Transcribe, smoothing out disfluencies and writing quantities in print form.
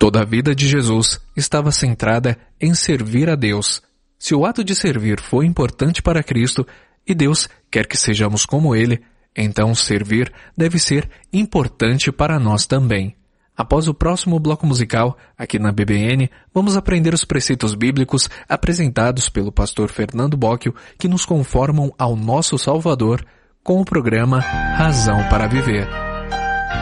Toda a vida de Jesus estava centrada em servir a Deus. Se o ato de servir foi importante para Cristo e Deus quer que sejamos como Ele, então servir deve ser importante para nós também. Após o próximo bloco musical, aqui na BBN, vamos aprender os preceitos bíblicos apresentados pelo pastor Fernando Bocchio que nos conformam ao nosso Salvador com o programa Razão para Viver.